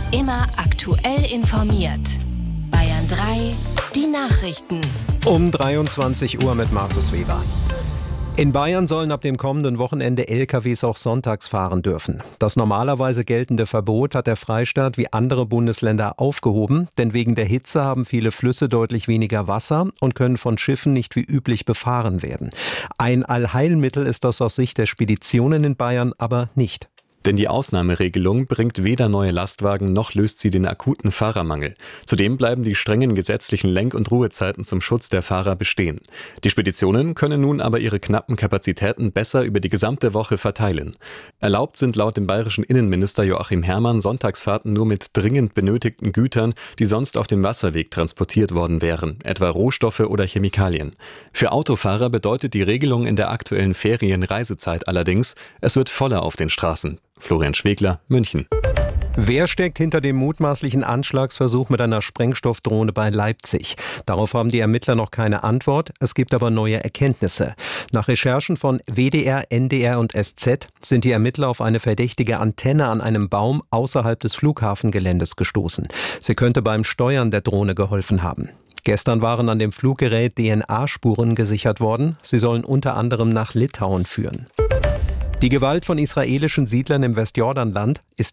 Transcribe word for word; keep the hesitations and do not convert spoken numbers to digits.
Immer aktuell informiert. Bayern drei, die Nachrichten. Um dreiundzwanzig Uhr mit Markus Weber. In Bayern sollen ab dem kommenden Wochenende L K Ws auch sonntags fahren dürfen. Das normalerweise geltende Verbot hat der Freistaat wie andere Bundesländer aufgehoben, denn wegen der Hitze haben viele Flüsse deutlich weniger Wasser und können von Schiffen nicht wie üblich befahren werden. Ein Allheilmittel ist das aus Sicht der Speditionen in Bayern aber nicht. Denn die Ausnahmeregelung bringt weder neue Lastwagen noch löst sie den akuten Fahrermangel. Zudem bleiben die strengen gesetzlichen Lenk- und Ruhezeiten zum Schutz der Fahrer bestehen. Die Speditionen können nun aber ihre knappen Kapazitäten besser über die gesamte Woche verteilen. Erlaubt sind laut dem bayerischen Innenminister Joachim Herrmann Sonntagsfahrten nur mit dringend benötigten Gütern, die sonst auf dem Wasserweg transportiert worden wären, etwa Rohstoffe oder Chemikalien. Für Autofahrer bedeutet die Regelung in der aktuellen Ferienreisezeit allerdings, es wird voller auf den Straßen. Florian Schwegler, München. Wer steckt hinter dem mutmaßlichen Anschlagsversuch mit einer Sprengstoffdrohne bei Leipzig? Darauf haben die Ermittler noch keine Antwort. Es gibt aber neue Erkenntnisse. Nach Recherchen von W D R, N D R und S Z sind die Ermittler auf eine verdächtige Antenne an einem Baum außerhalb des Flughafengeländes gestoßen. Sie könnte beim Steuern der Drohne geholfen haben. Gestern waren an dem Fluggerät D N A-Spuren gesichert worden. Sie sollen unter anderem nach Litauen führen. Die Gewalt von israelischen Siedlern im Westjordanland ist